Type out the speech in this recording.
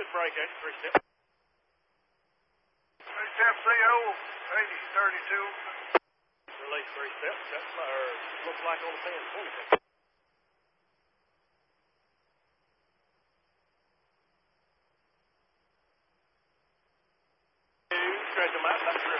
break, 3 step. HFCO 8032. Release 3 steps. That's looks like on the pin, 20 steps. Stretch them out, that's